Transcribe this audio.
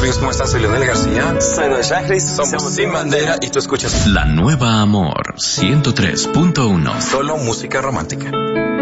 amigos? ¿Cómo estás? Soy Leonel García. Soy Noé Chagris. Somos Sin Bandera y tú escuchas La Nueva Amor 103.1. Solo música romántica.